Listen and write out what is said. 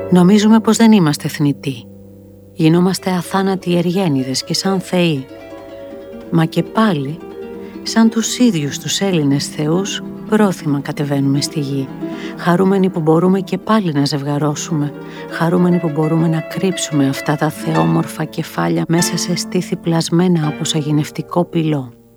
Νομίζουμε πως δεν είμαστε θνητοί. Γινόμαστε αθάνατοι εργένιδες και σαν θεοί. Μα και πάλι, σαν τους ίδιους τους Έλληνες θεούς, πρόθυμα κατεβαίνουμε στη γη. Χαρούμενοι που μπορούμε και πάλι να ζευγαρώσουμε. Χαρούμενοι που μπορούμε να κρύψουμε αυτά τα θεόμορφα κεφάλια μέσα σε στήθη πλασμένα από σαγηνευτικό πυλό.